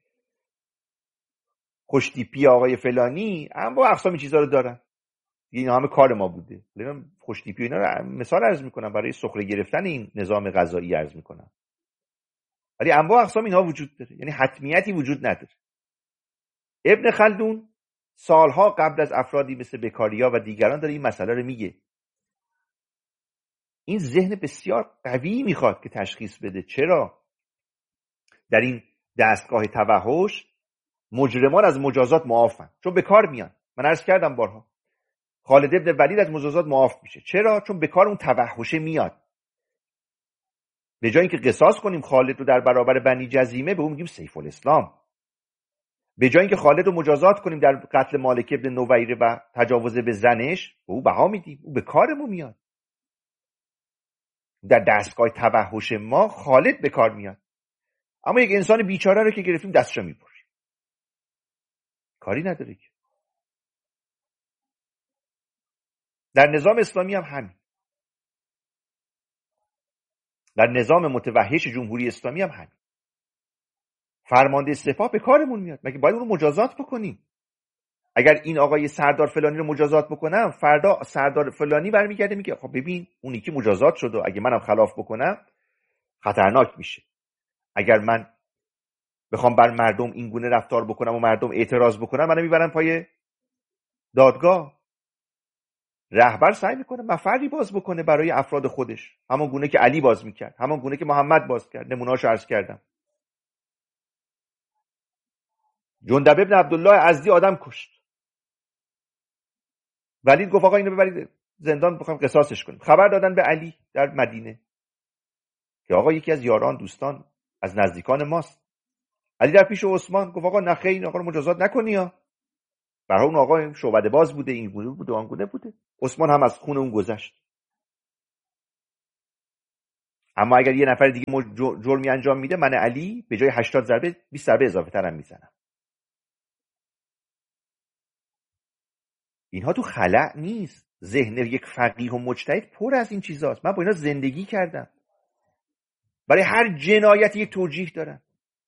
خوشتیپی آقای فلانی، انواع و اقسام این چیزا رو دارن. اینا همه کار ما بوده. لیکن خوشتیپی اینا رو مثال عرض میکنم برای سخره گرفتن این نظام قضایی عرض میکنم. ولی انواع و اقسام اینها وجود داره، یعنی حتمیتی وجود نداره. ابن خلدون سالها قبل از افرادی مثل بکاریا و دیگران داره این مسئله رو میگه. این ذهن بسیار قوی میخواد که تشخیص بده چرا در این دستگاه توحش مجرمان از مجازات معافن، چون به کار میان. من عرض کردم بارها خالد ابن ولید از مجازات معاف میشه. چرا؟ چون به کار اون توحشه میاد. به جای اینکه قصاص کنیم خالد رو در برابر بنی جزیمه، به اون میگیم سیف الاسلام. به جای اینکه خالد رو مجازات کنیم در قتل مالک ابن نویره و تجاوز به زنش، به او بها میدیم، او به کارمون میاد. در دستگاه توحش ما خالد به کار میاد، اما یک انسان بیچاره رو که گرفتیم دستشو میبریم، کاری نداره که. در نظام اسلامی هم همین، در نظام متوحش جمهوری اسلامی هم همین. فرمانده سپاه به کارمون میاد، مگه باید اون رو مجازات بکنیم؟ اگر این آقای سردار فلانی رو مجازات بکنم، فردا سردار فلانی برمیگرده میگه خب ببین اونی که مجازات شد و اگه منم خلاف بکنم خطرناک میشه. اگر من بخوام بر مردم این گونه رفتار بکنم و مردم اعتراض بکنم، منو میبرن پای دادگاه. رهبر سعی میکنه مفری باز بکنه برای افراد خودش، همون گونه که علی باز میکرد، همون گونه که محمد باز کرد. نمونه‌اشو عرض کردم. جندب ابن عبدالله ازدی آدم کشت. ولید گفت آقا اینو ببرید زندان، بخوام قصاصش کنیم. خبر دادن به علی در مدینه که آقا یکی از یاران دوستان از نزدیکان ماست. علی در پیش عثمان گفت آقا نه خیر، این آقا رو مجازات نکنی ها. برای اون آقا شعبده باز بوده، این بوده آنگونه بوده. عثمان هم از خون اون گذشت. اما اگر یه نفر دیگه جرمی انجام میده، من علی به جای 80 ضربه 20 ضربه اضافه ترم میزنم. اینها تو خلأ نیست. ذهن یک فقیه و مجتهد پر از این چیزاست. من با اینا زندگی کردم. برای هر جنایت یک توجیه دارم.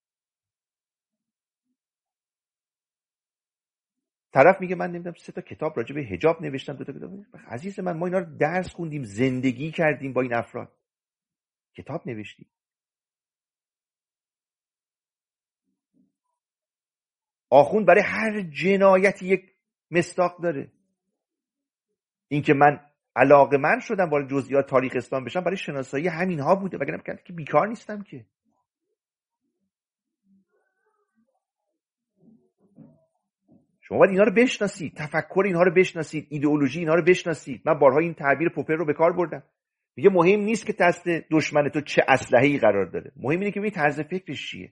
طرف میگه من نمیدونم 3 تا کتاب راجع به حجاب نوشتم، 2 تا کتاب. عزیز من، ما اینا رو درس خوندیم، زندگی کردیم با این افراد. کتاب نوشتیم. آخوند برای هر جنایتی یک مصداق داره. این که من علاقه‌مند شدم وارد جزئیات تاریخ اسلام بشم برای شناسایی همینها بوده، وگرنه که بیکار نیستم که. شما باید اینا رو بشناسید، تفکر اینها رو بشناسید، ایدئولوژی اینها رو بشناسید. من بارها این تعبیر پوپر رو به کار بردم. میگه مهم نیست که دست دشمن تو چه اسلحه‌ای قرار داره، مهم اینه که ببین طرز فکرش چیه.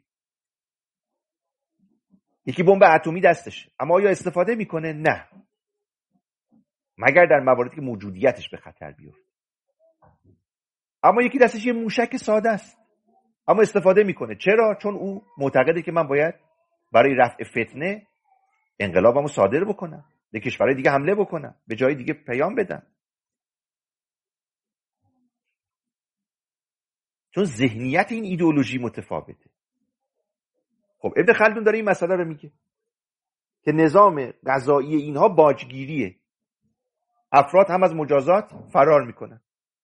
یکی بمب اتمی دستشه، اما آیا استفاده میکنه؟ نه، مگر در مواردی که موجودیتش به خطر بیفته. اما یکی دستش یه موشک ساده است، اما استفاده میکنه. چرا؟ چون او معتقده که من باید برای رفع فتنه انقلابمو صادر بکنم، به کشورهای دیگه حمله بکنم، به جای دیگه پیام بدم. چون ذهنیت این ایدئولوژی متفاوته. خب ابن خلدون داره این مسئله رو میگه که نظام قضایی اینها باجگیریه. افراد هم از مجازات فرار میکنن.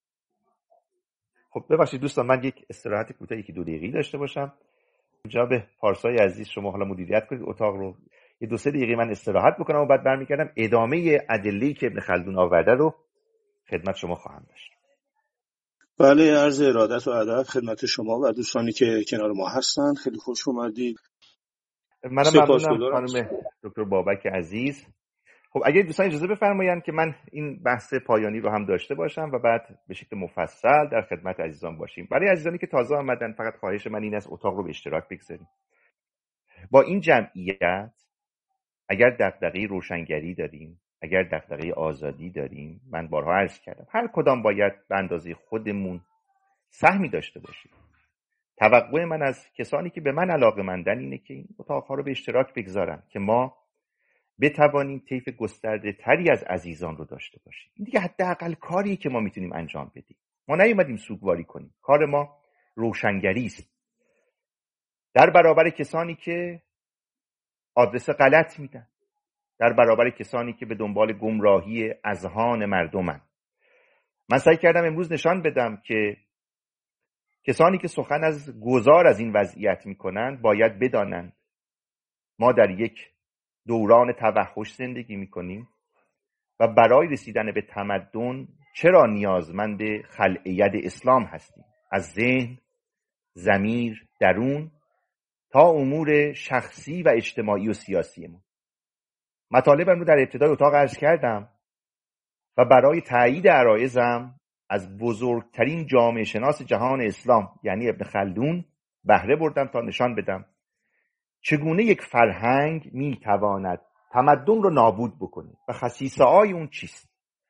خب ببخشید دوستان، من یک استراحت کوتاه 1-2 دقیقه‌ای داشته باشم. جناب پارسای عزیز، شما حالا مدیریت کنید اتاق رو. 2-3 دقیقه من استراحت بکنم و بعد برمیگردم ادامه ادله‌ای که ابن خلدون آورده رو خدمت شما خواهم داشت. بله، عرض ارادت و ادب خدمت شما و دوستانی که کنار ما هستند. خیلی خوش اومدید. منم ممنونم خانم دکتر بابک عزیز. خب اگه دوستان اجازه بفرمایند که من این بحث پایانی رو هم داشته باشم و بعد به شکل مفصل در خدمت عزیزان باشیم. برای عزیزانی که تازه آمدن فقط خواهش من این است اتاق رو به اشتراک بگذاریم. با این جمعیت اگر دغدغه روشنگری داریم، اگر دغدغه آزادی داریم، من بارها عرض کردم هر کدام باید به اندازه خودمون سهمی داشته باشیم. توقع من از کسانی که به من علاقه‌مندن اینه که این اتاق‌ها رو به اشتراک بگذارن که ما بتوانیم طیف گسترده تری از عزیزان رو داشته باشیم. این دیگه حداقل کاریه که ما میتونیم انجام بدیم. ما نیومدیم سوگواری کنیم. کار ما روشنگری است در برابر کسانی که آدرس غلط میدن، در برابر کسانی که به دنبال گمراهی اذهان مردمن. من سعی کردم امروز نشان بدم که کسانی که سخن از گذار از این وضعیت میکنند باید بدانند ما در یک دوران توحش زندگی میکنیم و برای رسیدن به تمدن چرا نیازمند خلع ید اسلام هستیم، از ذهن، ضمیر، درون تا امور شخصی و اجتماعی و سیاسی ما. مطالبم رو در ابتدای اتاق عرض کردم و برای تایید عرایضم از بزرگترین جامعه شناس جهان اسلام یعنی ابن خلدون بهره بردم تا نشان بدم چگونه یک فرهنگ میتواند تمدن رو نابود بکنه و خصیصه های اون چیست.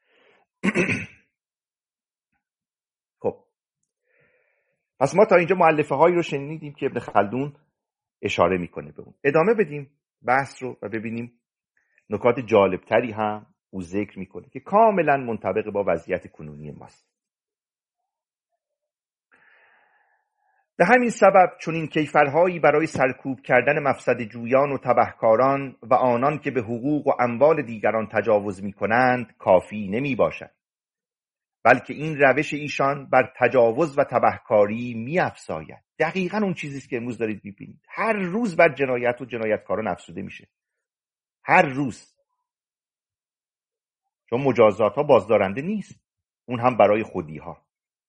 خب پس ما تا اینجا مؤلفه هایی رو شنیدیم که ابن خلدون اشاره میکنه به اون. ادامه بدیم بحث رو و ببینیم نکات جالبتری هم او ذکر میکنه که کاملا منطبق با وضعیت کنونی ماست. به همین سبب چون این کیفرهایی برای سرکوب کردن مفسد جویان و تبهکاران و آنان که به حقوق و اموال دیگران تجاوز میکنند کافی نمی باشد، بلکه این روش ایشان بر تجاوز و تبهکاری می‌افزاید. دقیقاً اون چیزیست که امروز دارید می‌بینید. هر روز بر جنایت و جنایتکاران افزوده میشه. هر روز. چون مجازات ها بازدارنده نیست. اون هم برای خودی ها.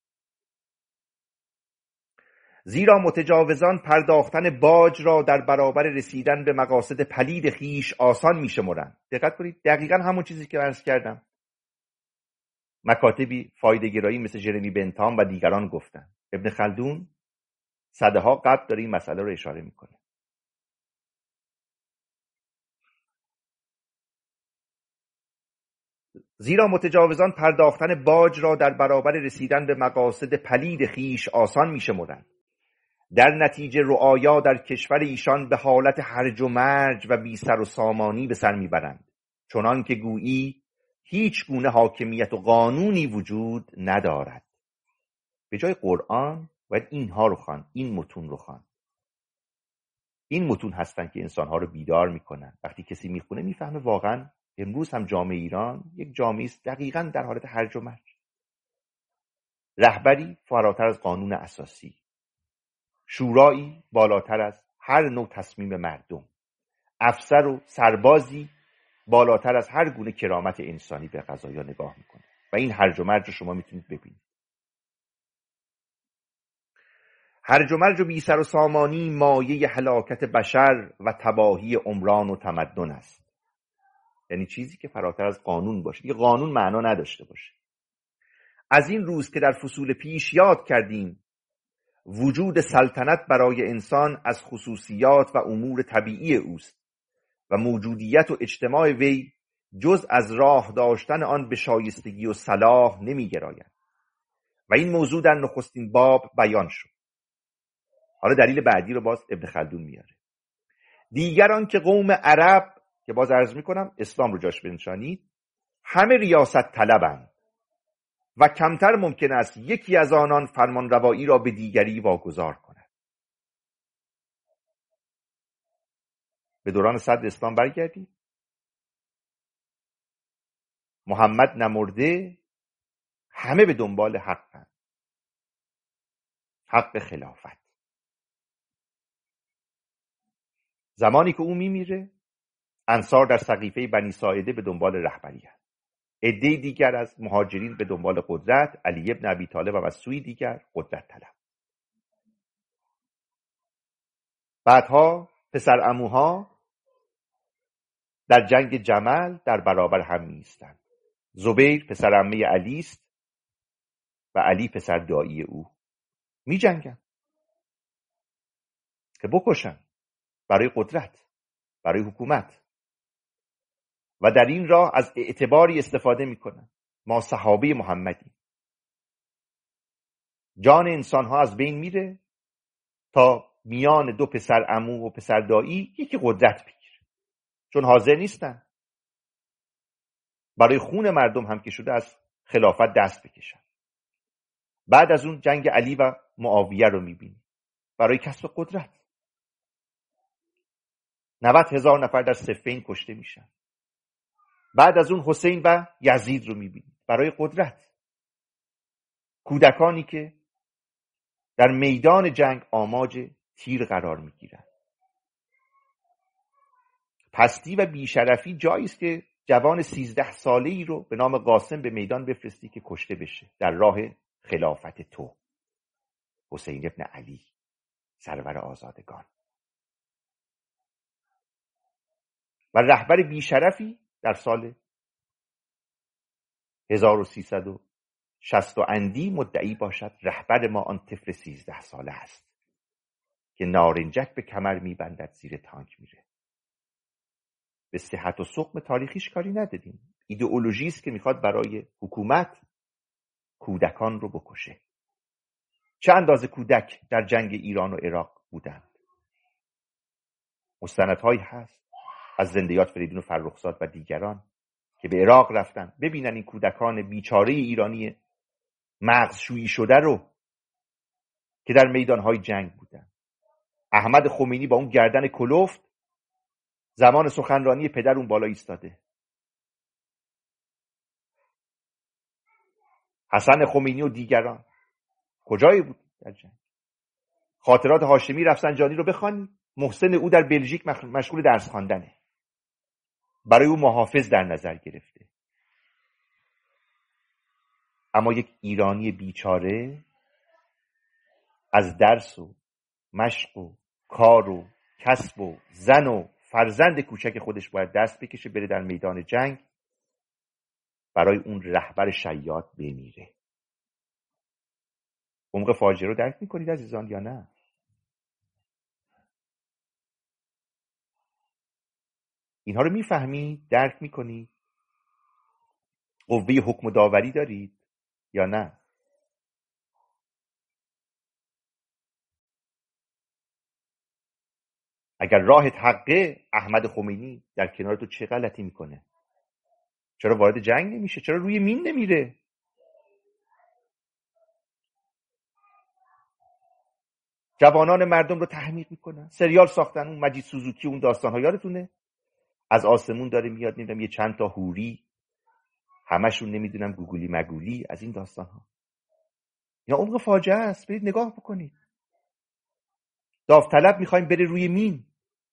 زیرا متجاوزان پرداختن باج را در برابر رسیدن به مقاصد پلید خیش آسان می‌شمرند. دقت کنید، دقیقاً همون چیزی که عرض کردم. مکاتبی فایده‌گرایی مثل جرمی بنتام و دیگران گفتن. ابن خلدون صدها قبل داره این مسئله رو اشاره میکنه. زیرا متجاوزان پرداختن باج را در برابر رسیدن به مقاصد پلید خیش آسان می‌شمردند. در نتیجه رعایا در کشور ایشان به حالت هرج و مرج و بی سر و سامانی به سر میبرند، چنان که گویی هیچ گونه حاکمیت و قانونی وجود ندارد. به جای قرآن باید اینها رو خوان، این متون رو خوان. این متون هستن که انسانها رو بیدار میکنن. وقتی کسی میخونه میفهمه واقعا امروز هم جامعه ایران یک جامعه است دقیقاً در حالت هرج و مرج. رهبری فراتر از قانون اساسی، شورایی بالاتر از هر نوع تصمیم مردم، افسر و سربازی بالاتر از هر گونه کرامت انسانی به قضایا نگاه میکنه و این هرج و مرج رو شما میتونید ببینید. هرج و مرج و بی سر و سامانی مایه هلاکت بشر و تباهی عمران و تمدن است. یعنی چیزی که فراتر از قانون باشه، دیگه قانون معنا نداشته باشه. از این روز که در فصول پیش یاد کردیم وجود سلطنت برای انسان از خصوصیات و امور طبیعی اوست و موجودیت و اجتماع وی جز از راه داشتن آن به شایستگی و صلاح نمی گراید و این موضوع در نخستین باب بیان شد. حالا دلیل بعدی رو باز ابن خلدون میاره. دیگران که قوم عرب، که باز عرض میکنم اسلام رو جاش بنشانید، همه ریاست طلبند و کمتر ممکن است یکی از آنان فرمانروایی را به دیگری واگذار کند. به دوران صدر اسلام برگردید. محمد نمرده، همه به دنبال حقن، حق خلافت. زمانی که او میمیره انصار در سقیفه بنی ساعده به دنبال رهبری هست. عده دیگر از مهاجرین به دنبال قدرت، علی ابن ابی طالب و سوی دیگر قدرت طلب. بعدها پسر عموها در جنگ جمل در برابر هم می‌ایستند. زبیر پسر عمه علی است و علی پسر دایی او. می‌جنگن که بکشن برای قدرت، برای حکومت، و در این راه از اعتباری استفاده میکنن. ما صحابه محمدیم. جان انسانها از بین میره تا میان دو پسر عمو و پسر دایی یکی قدرت بگیره، چون حاضر نیستن برای خون مردم هم که شده از خلافت دست بکشن. بعد از اون جنگ علی و معاویه رو میبینیم برای کسب قدرت. 90,000 نفر در صفین کشته میشن. بعد از اون حسین و یزید رو میبینیم برای قدرت. کودکانی که در میدان جنگ آماج تیر قرار میگیرن. پستی و بیشرفی جایی است که جوان 13 ساله‌ای رو به نام قاسم به میدان بفرستی که کشته بشه در راه خلافت تو، حسین ابن علی سرور آزادگان. و رهبر بیشرفی در سال 1360 و اندی مدعی باشد رهبر ما آن طفل 13 ساله است که نارنجک به کمر میبندد زیر تانک میره. به صحت و سقم تاریخیش کاری ندادیم. ایدئولوژی است که میخواد برای حکومت کودکان رو بکشه. چه اندازه کودک در جنگ ایران و عراق بودند؟ مستندهایی هست از زندیات فریدون و فرخزاد و دیگران که به عراق رفتن ببینن این کودکان بیچاره ایرانی مغزشویی شده رو که در میدانهای جنگ بودن. احمد خمینی با اون گردن کلفت زمان سخنرانی پدر اون بالا ایستاده. حسن خمینی و دیگران کجای بود در جنگ؟ خاطرات هاشمی رفسنجانی رو بخوانید. محسن او در بلژیک مشغول درس خواندنه. برای او محافظ در نظر گرفته. اما یک ایرانی بیچاره از درس و مشق و کار و کسب و زن و فرزند کوچک خودش باید دست بکشه بره در میدان جنگ برای اون رهبر شیاد بمیره. عمق فاجعه رو درک میکنید عزیزان یا نه؟ اینها رو میفهمید، درک میکنید؟ قوه حکم و داوری دارید یا نه؟ اگر راهت حقه، احمد خمینی در کنار تو چه غلطی میکنه؟ چرا وارد جنگ نمیشه؟ چرا روی مین نمیره؟ جوانان مردم رو تحمیق میکنن، سریال ساختن، اون مجید سوزوکی، اون داستان ها یادتونه؟ از آسمون داره میاد، نمیدونم یه چند تا حوری، همشون نمیدونم گوگولی مگولی، از این داستان ها. یا عمق فاجعه است، برید نگاه بکنید. داوطلب میخوایم بره روی مین.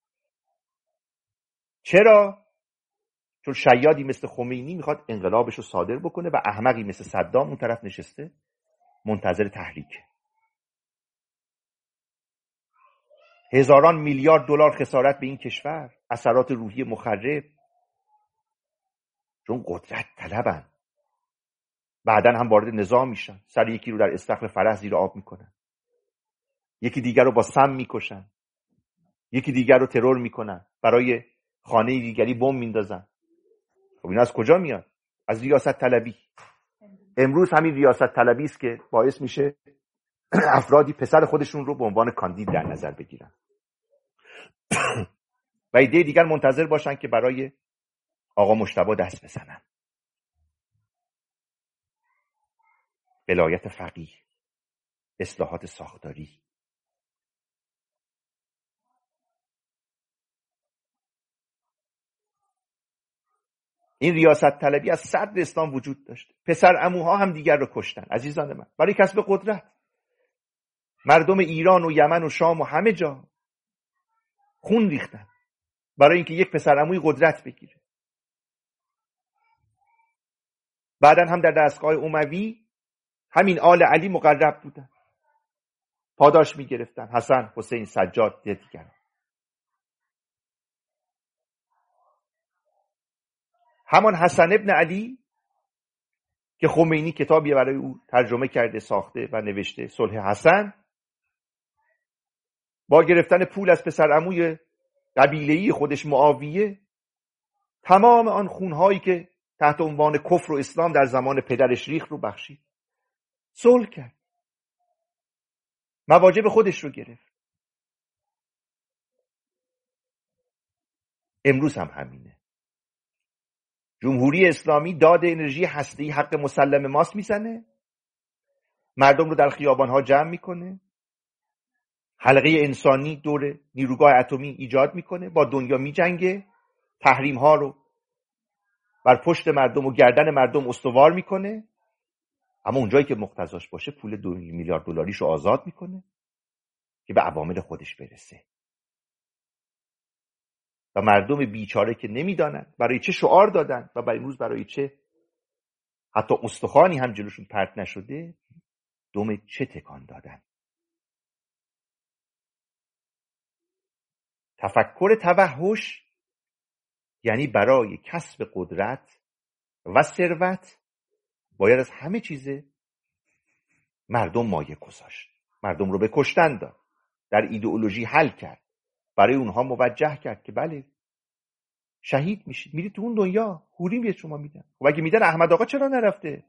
چرا؟ چون شیادی مثل خمینی میخواد انقلابش رو صادر بکنه و احمقی مثل صدام اون طرف نشسته منتظر تحریکه. هزاران میلیارد دلار خسارت به این کشور، اثرات روحی مخرب، چون قدرت طلبن. بعدن هم وارد نظام میشن، سر یکی رو در استخر فرح زیر آب میکنن، یکی دیگر رو با سم میکشن، یکی دیگر رو ترور میکنن، برای خانه دیگری بمب میندازن. خب این از کجا میاد؟ از ریاست طلبی. امروز همین ریاست طلبی است که باعث میشه افرادی پسر خودشون رو به عنوان کاندید در نظر بگیرن و ایده دیگر منتظر باشن که برای آقا مجتبی دست بزنن. ولایت فقیه، اصلاحات ساختاری. این ریاست طلبی از صدر اسلام وجود داشت. پسر عموها هم دیگر رو کشتن عزیزان من، برای کسب قدرت. مردم ایران و یمن و شام و همه جا خون ریختن برای اینکه یک پسر عموی قدرت بگیره. بعدن هم در دستگاه اموی همین آل علی مقرب بودن، پاداش میگرفتن، حسن، حسین، سجاد دیگر. همان حسن ابن علی که خمینی کتابی برای او ترجمه کرده، ساخته و نوشته، صلح حسن، با گرفتن پول از پسر عموی قبیله‌ای خودش معاویه، تمام آن خونهایی که تحت عنوان کفر و اسلام در زمان پدرش ریخت رو بخشید، صلح کرد، مواجب خودش رو گرفت. امروز هم همینه. جمهوری اسلامی داد انرژی هسته‌ای حق مسلم ماست میزنه، مردم رو در خیابان‌ها جمع میکنه، حلقه انسانی دور نیروگاه اتمی ایجاد میکنه، با دنیا میجنگه، تحریم‌ها رو بر پشت مردم و گردن مردم استوار میکنه، اما اونجایی که مقتضاش باشه پول 2 میلیارد دلاریشو آزاد میکنه که به عوامل خودش برسه. و مردم بیچاره که نمیدانن برای چه شعار دادن و امروز برای چه حتی استخوانی هم جلوشون پرت نشده، دم چه تکان دادن. تفکر توحش یعنی برای کسب قدرت و ثروت باید از همه چیز مردم مایه گذاشت، مردم رو به کشتن داد، در ایدئولوژی حل کرد، برای اونها موجه کرد که بله شهید میشید، میرید تو اون دنیا، حوری به شما میدن. خب اگه میدن احمد آقا چرا نرفته؟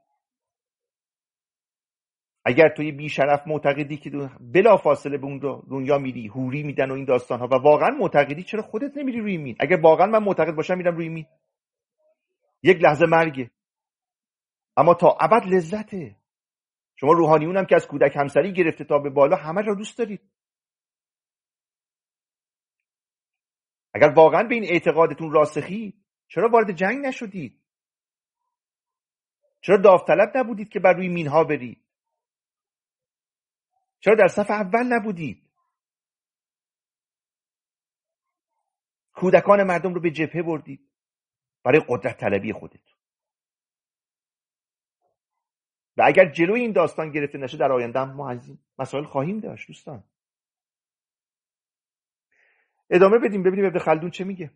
اگر توی بیشرف معتقدی که بلا فاصله به اون دنیا میری، حوری میدن و این داستان ها، و واقعا معتقدی، چرا خودت نمیری روی مین؟ اگر واقعا من معتقد باشم میرم روی مین، یک لحظه مرگه اما تا ابد لذته. شما روحانیون هم که از کودک همسری گرفته تا به بالا همه را دوست دارید. اگر واقعا به این اعتقادتون راسخی، چرا وارد جنگ نشدید؟ چرا داوطلب نبودید که بر روی مینها برید؟ چرا در صف اول نبودید؟ کودکان مردم رو به جبهه بردید برای قدرت طلبی خودتون. و اگر جلوی این داستان گرفته نشه، در آینده ما از این مسائل خواهیم داشت. دوستان ادامه بدیم ببینیم ابن خلدون چه میگه.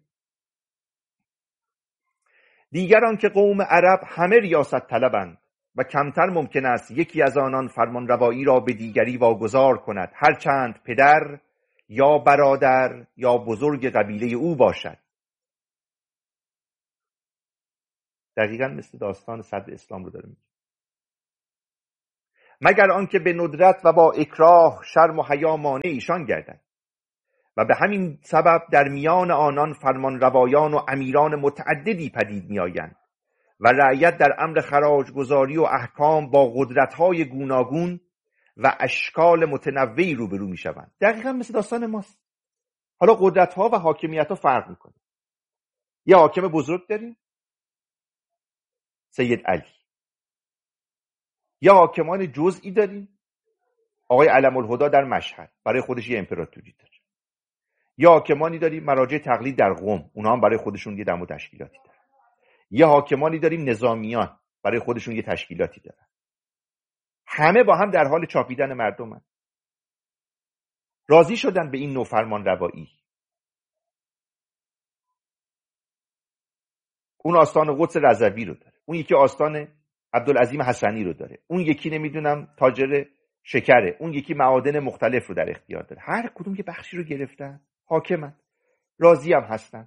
دیگران که قوم عرب همه ریاست طلبند و کمتر ممکن است یکی از آنان فرمان روایی را به دیگری واگذار کند، هرچند پدر یا برادر یا بزرگ قبیله او باشد. دقیقا مثل داستان صدر اسلام رو داره میگه. مگر آنکه به ندرت و با اکراه شرم و حیا مانع ایشان گردد و به همین سبب در میان آنان فرمان روایان و امیران متعددی پدید میآیند و رعیت در امر خراج گذاری و احکام با قدرت‌های گوناگون و اشکال متنوعی روبرو میشوند. دقیقاً مثل داستان ماست. حالا قدرت‌ها و حاکمیت‌ها فرق میکنه. یه حاکم بزرگ داریم، سید علی. یا حاکمان جزئی داریم، آقای علم الهدی در مشهد، برای خودش یه امپراتوری داره. یا حاکمانی داریم مراجع تقلید در قم، اونها هم برای خودشون یه دم و تشکیلاتی دارن. یا حاکمانی داریم نظامیان، برای خودشون یه تشکیلاتی دارن. همه با هم در حال چاپیدن مردمن. راضی شدن به این نوع فرمان روایی. اون آستان قدس رضوی رو داره، اون یکی آستان عبدالعظیم حسنی رو داره، اون یکی نمیدونم تاجر شکره، اون یکی معادن مختلف رو در اختیار داره. هر کدوم یه بخشی رو گرفتن، حاکمن، راضی هم هستن.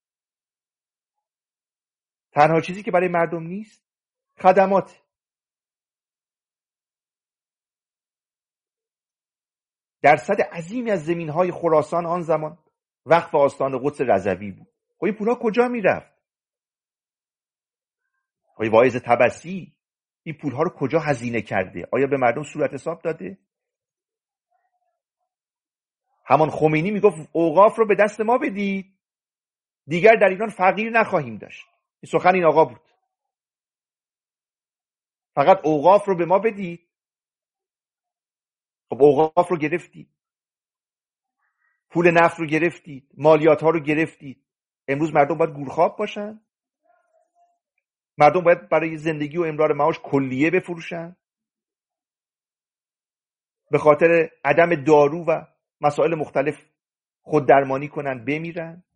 تنها چیزی که برای مردم نیست خدمات. درصد عظیمی از زمین‌های خراسان آن زمان وقف آستان قدس رضوی بود. خب این پول‌ها کجا میرفت؟ آقای واعظ طبسی این پول‌ها رو کجا هزینه کرده؟ آیا به مردم صورت حساب داده؟ همان خمینی میگفت اوقاف رو به دست ما بدید، دیگر در ایران فقیر نخواهیم داشت. این سخن این آقا بود. فقط اوقاف رو به ما بدید. خب اوقاف رو گرفتید، پول نفت رو گرفتید، مالیات ها رو گرفتید. امروز مردم باید گورخواب باشن؟ مردم باید برای زندگی و امرار معاش کلیه بفروشن؟ به خاطر عدم دارو و مسائل مختلف خود درمانی کنن بمیرن؟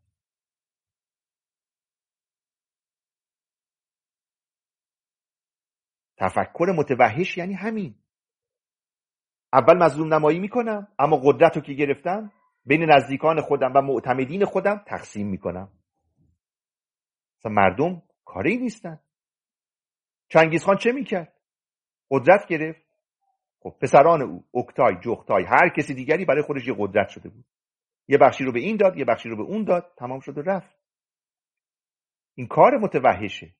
تفکر متوحش یعنی همین. اول مظلوم نمایی میکنم، اما قدرت رو که گرفتم بین نزدیکان خودم و معتمدین خودم تقسیم میکنم. مثلا مردم کاری نیستن. چنگیزخان چه میکرد؟ قدرت گرفت. خب پسران او، اوکتای، جغتای، هر کسی دیگری برای خودش یه قدرت شده بود. یه بخشی رو به این داد، یه بخشی رو به اون داد، تمام شد و رفت. این کار متوحشه.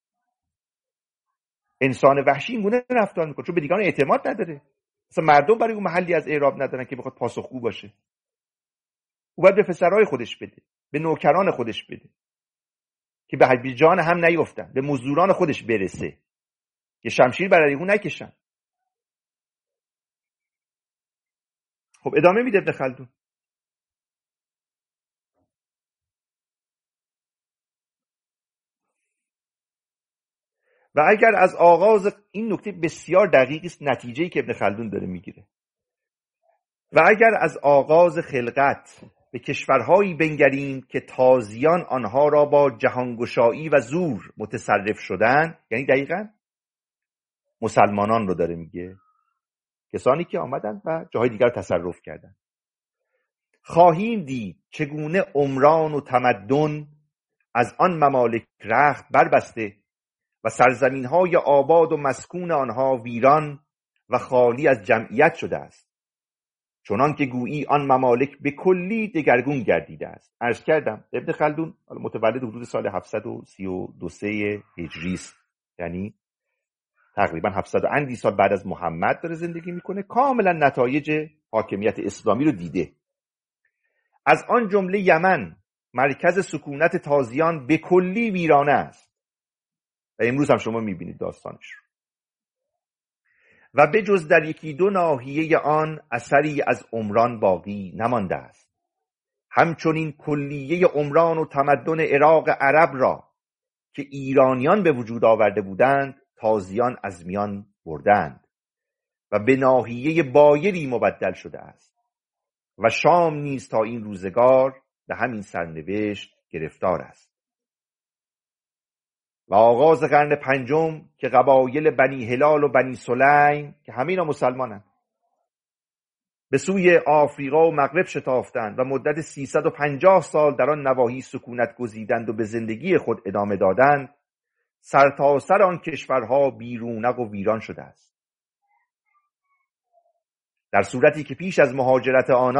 انسان وحشی اینگونه رفتار میکنه چون به دیگران اعتماد نداره. مثلا مردم برای اون محلی از اعراب ندارن که بخواد پاسخگو باشه. او باید به پسرای خودش بده، به نوکران خودش بده که به جان هم نیفتن، به مزدوران خودش برسه، یه شمشیر برای اون نکشن. خب ادامه میده ابن خلدون. و اگر از آغاز، این نکته بسیار دقیقی است، نتیجه‌ای که ابن خلدون داره میگیره، و اگر از آغاز خلقت به کشورهایی بنگریم که تازیان آنها را با جهانگشایی و زور متصرف شدن، یعنی دقیقاً مسلمانان رو داره میگه، کسانی که آمدن و جاهای دیگر تصرف کردن، خواهیم دید چگونه عمران و تمدن از آن ممالک رخت بربسته و سرزمین‌های آباد و مسکون آنها ویران و خالی از جمعیت شده است، چنان که گویی آن ممالک به کلی دگرگون گردیده است. عرض کردم ابن خلدون متولد حدود سال 732 هجری است، یعنی تقریبا 700 اندی سال بعد از محمد داره زندگی میکنه. کاملا نتایج حاکمیت اسلامی رو دیده. از آن جمله یمن مرکز سکونت تازیان به کلی ویرانه است و امروز هم شما میبینید داستانش رو. و به جز در یکی دو ناحیه آن اثری از عمران باقی نمانده است. همچنین کلیه عمران و تمدن عراق عرب را که ایرانیان به وجود آورده بودند تازیان از میان بردند و به ناحیه بایری مبدل شده است و شام نیز تا این روزگار به همین سرنوشت گرفتار است. و آغاز قرن پنجم که قبایل بنی هلال و بنی سلیم که همه اینا مسلمانند به سوی آفریقا و مغرب شتافتند و مدت 350 سال در آن نواحی سکونت گزیدند و به زندگی خود ادامه دادند، سرتاسر آن کشورها بیرونق و ویران شده است. در صورتی که پیش از مهاجرت آنان